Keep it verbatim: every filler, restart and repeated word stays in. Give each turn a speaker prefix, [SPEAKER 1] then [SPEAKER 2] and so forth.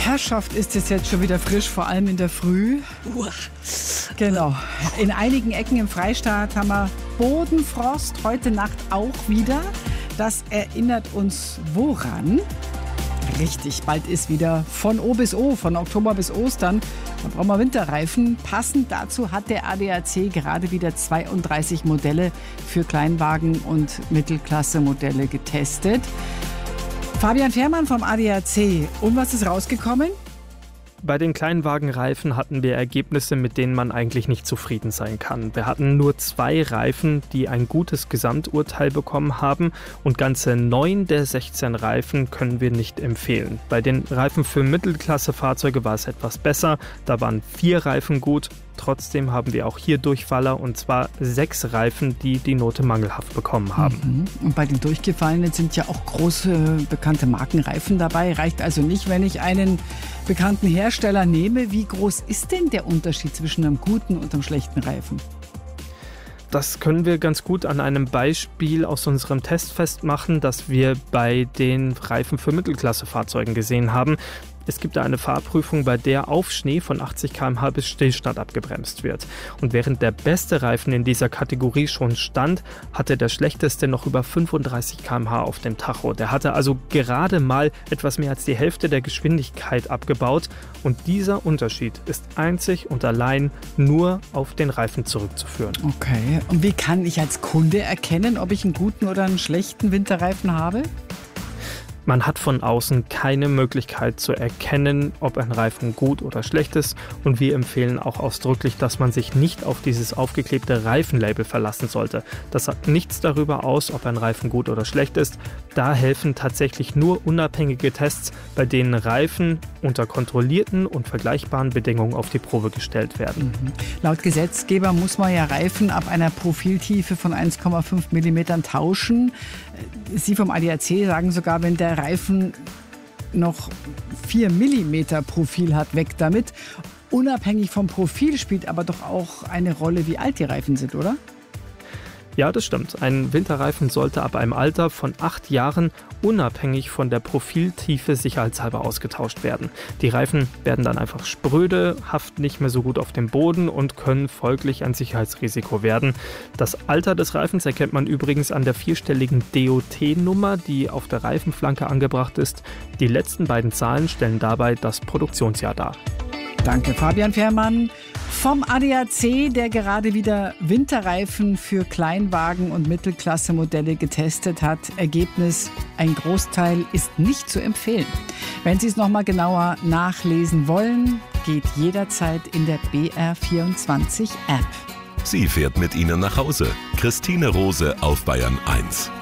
[SPEAKER 1] Herrschaft, ist es jetzt schon wieder frisch, vor allem in der Früh.
[SPEAKER 2] Uah.
[SPEAKER 1] Genau. In einigen Ecken im Freistaat haben wir Bodenfrost, heute Nacht auch wieder. Das erinnert uns woran? Richtig, bald ist wieder von O bis O, von Oktober bis Ostern. Da brauchen wir Winterreifen. Passend dazu hat der A D A C gerade wieder zweiunddreißig Modelle für Kleinwagen und Mittelklasse-Modelle getestet. Fabian Fährmann vom A D A C. Und was ist rausgekommen?
[SPEAKER 3] Bei den Kleinwagenreifen hatten wir Ergebnisse, mit denen man eigentlich nicht zufrieden sein kann. Wir hatten nur zwei Reifen, die ein gutes Gesamturteil bekommen haben, und ganze neun der sechzehn Reifen können wir nicht empfehlen. Bei den Reifen für Mittelklasse-Fahrzeuge war es etwas besser, da waren vier Reifen gut. Trotzdem haben wir auch hier Durchfaller, und zwar sechs Reifen, die die Note mangelhaft bekommen haben.
[SPEAKER 1] Mhm. Und bei den Durchgefallenen sind ja auch große bekannte Markenreifen dabei. Reicht also nicht, wenn ich einen bekannten Hersteller nehme. Wie groß ist denn der Unterschied zwischen einem guten und einem schlechten Reifen?
[SPEAKER 3] Das können wir ganz gut an einem Beispiel aus unserem Test festmachen, das wir bei den Reifen für Mittelklasse-Fahrzeugen gesehen haben. Es gibt da eine Fahrprüfung, bei der auf Schnee von achtzig Kilometer pro Stunde bis Stillstand abgebremst wird. Und während der beste Reifen in dieser Kategorie schon stand, hatte der schlechteste noch über fünfunddreißig Kilometer pro Stunde auf dem Tacho. Der hatte also gerade mal etwas mehr als die Hälfte der Geschwindigkeit abgebaut. Und dieser Unterschied ist einzig und allein nur auf den Reifen zurückzuführen.
[SPEAKER 1] Okay. Und wie kann ich als Kunde erkennen, ob ich einen guten oder einen schlechten Winterreifen habe?
[SPEAKER 3] Man hat von außen keine Möglichkeit zu erkennen, ob ein Reifen gut oder schlecht ist, und wir empfehlen auch ausdrücklich, dass man sich nicht auf dieses aufgeklebte Reifenlabel verlassen sollte. Das sagt nichts darüber aus, ob ein Reifen gut oder schlecht ist. Da helfen tatsächlich nur unabhängige Tests, bei denen Reifen unter kontrollierten und vergleichbaren Bedingungen auf die Probe gestellt werden.
[SPEAKER 1] Mhm. Laut Gesetzgeber muss man ja Reifen ab einer Profiltiefe von eins Komma fünf Millimeter tauschen. Sie vom A D A C sagen sogar, wenn der Reifen noch vier Millimeter Profil hat, weg damit. Unabhängig vom Profil spielt aber doch auch eine Rolle, wie alt die Reifen sind, oder?
[SPEAKER 3] Ja, das stimmt. Ein Winterreifen sollte ab einem Alter von acht Jahren unabhängig von der Profiltiefe sicherheitshalber ausgetauscht werden. Die Reifen werden dann einfach spröde, haften nicht mehr so gut auf dem Boden und können folglich ein Sicherheitsrisiko werden. Das Alter des Reifens erkennt man übrigens an der vierstelligen D O T-Nummer, die auf der Reifenflanke angebracht ist. Die letzten beiden Zahlen stellen dabei das Produktionsjahr dar.
[SPEAKER 1] Danke, Fabian Fährmann vom A D A C, der gerade wieder Winterreifen für Kleinwagen und Mittelklasse-Modelle getestet hat. Ergebnis: ein Großteil ist nicht zu empfehlen. Wenn Sie es nochmal genauer nachlesen wollen, geht jederzeit in der B R vierundzwanzig App.
[SPEAKER 4] Sie fährt mit Ihnen nach Hause. Christine Rose auf Bayern eins.